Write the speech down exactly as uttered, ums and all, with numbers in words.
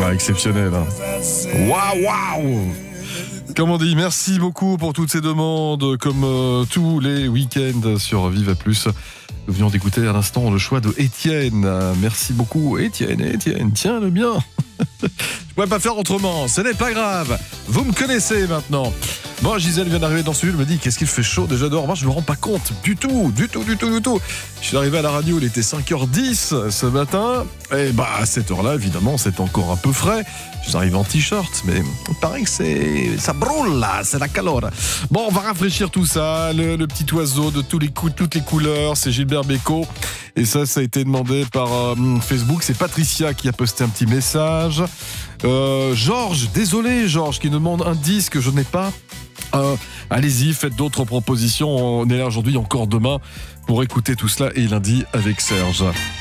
Ah, exceptionnel. Hein. Waouh, waouh. Comme on dit, merci beaucoup pour toutes ces demandes, comme euh, tous les week-ends sur Viva Plus. Nous venons d'écouter à l'instant le choix de Étienne. Merci beaucoup, Étienne, Étienne, tiens-le bien. Je ne pourrais pas faire autrement, ce n'est pas grave. Vous me connaissez maintenant. Bon, Gisèle vient d'arriver dans ce studio, elle me dit qu'est-ce qu'il fait chaud déjà dehors. Moi, je ne me rends pas compte du tout, du tout, du tout, du tout. Je suis arrivé à la radio, il était cinq heures dix ce matin. Et bah, à cette heure-là, évidemment, c'est encore un peu frais. Je suis arrivé en t-shirt, mais il paraît que c'est, ça brûle là, c'est la calor. Bon, on va rafraîchir tout ça. Le, le petit oiseau de tous les coups, toutes les couleurs, c'est Gilbert Bécaud. Et ça, ça a été demandé par euh, Facebook. C'est Patricia qui a posté un petit message. Euh, Georges, désolé Georges, qui demande un disque, je n'ai pas. Euh, allez-y, faites d'autres propositions. On est là aujourd'hui, encore demain, pour écouter tout cela. Et lundi avec Serge.